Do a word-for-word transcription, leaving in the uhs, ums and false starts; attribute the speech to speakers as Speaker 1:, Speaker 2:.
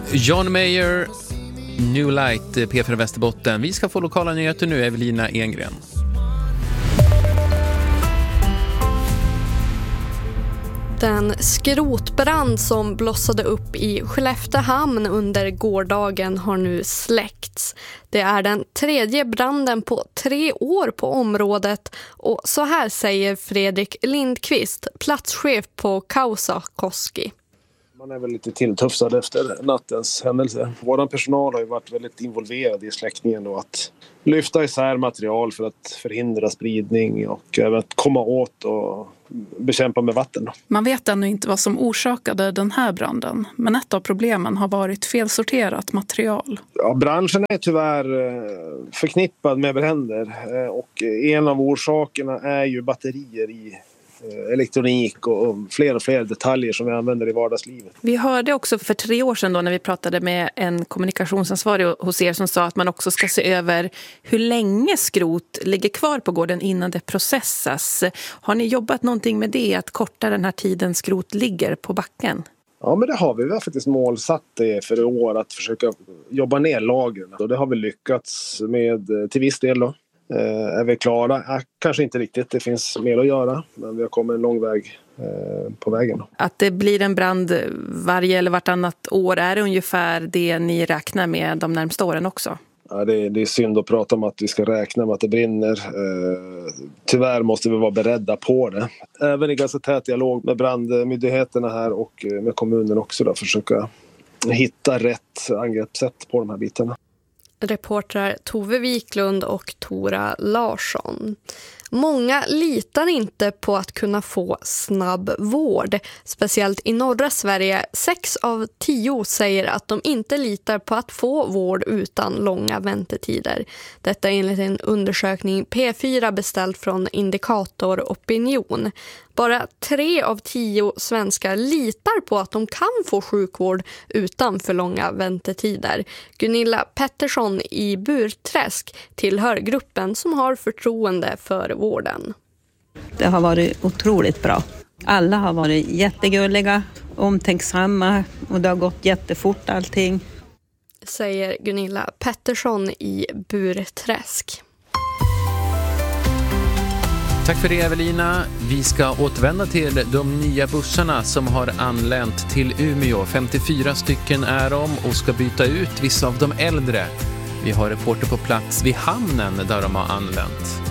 Speaker 1: John Mayer, New Light, P fyra Västerbotten. Vi ska få lokala nyheter nu, Evelina Engren.
Speaker 2: Den skrotbrand som blossade upp i Skelleftehamn under gårdagen har nu släckts. Det är den tredje branden på tre år på området och så här säger Fredrik Lindqvist, platschef på Kausakoski.
Speaker 3: Man är väl lite tilltufsad efter nattens händelse. Vår personal har ju varit väldigt involverad i släckningen och att lyfta isär material för att förhindra spridning och även att komma åt och bekämpa med vatten.
Speaker 4: Man vet ännu inte vad som orsakade den här branden, men ett av problemen har varit felsorterat material.
Speaker 3: Ja, branschen är tyvärr förknippad med bränder och en av orsakerna är ju batterier i elektronik och fler och fler detaljer som vi använder i vardagslivet.
Speaker 4: Vi hörde också för tre år sedan då när vi pratade med en kommunikationsansvarig hos er som sa att man också ska se över hur länge skrot ligger kvar på gården innan det processas. Har ni jobbat någonting med det, att korta den här tiden skrot ligger på backen?
Speaker 3: Ja, men det har vi. Vi har faktiskt målsatt det för i år att försöka jobba ner lagren. Och det har vi lyckats med till viss del då. Eh, är vi klara? Eh, kanske inte riktigt, det finns mer att göra, men vi har kommit en lång väg eh, på vägen.
Speaker 4: Att det blir en brand varje eller vartannat år, är det ungefär det ni räknar med de närmsta åren också?
Speaker 3: Ja, det, är, det är synd att prata om att vi ska räkna med att det brinner. Eh, tyvärr måste vi vara beredda på det. Även i ganska tät dialog med brandmyndigheterna här och med kommunen också då, försöka hitta rätt angreppssätt på de här bitarna.
Speaker 2: Reportrar Tove Wiklund och Tora Larsson. Många litar inte på att kunna få snabb vård, speciellt i norra Sverige. Sex av tio säger att de inte litar på att få vård utan långa väntetider. Detta enligt en undersökning P fyra beställt från Indikator Opinion. Bara tre av tio svenskar litar på att de kan få sjukvård utan för långa väntetider. Gunilla Pettersson i Burträsk tillhör gruppen som har förtroende för vården.
Speaker 5: Det har varit otroligt bra. Alla har varit jättegulliga, omtänksamma och det har gått jättefort allting.
Speaker 2: Säger Gunilla Pettersson i Burträsk.
Speaker 1: Tack för det, Evelina. Vi ska återvända till de nya bussarna som har anlänt till Umeå. femtiofyra stycken är de och ska byta ut vissa av de äldre. Vi har reporter på plats vid hamnen där de har anlänt.